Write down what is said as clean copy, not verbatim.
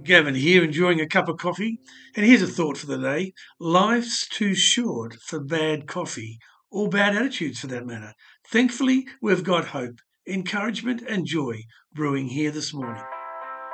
Gavin here, enjoying a cup of coffee. And here's a thought for the day: life's too short for bad coffee, or bad attitudes for that matter. Thankfully, we've got hope, encouragement, and joy brewing here this morning.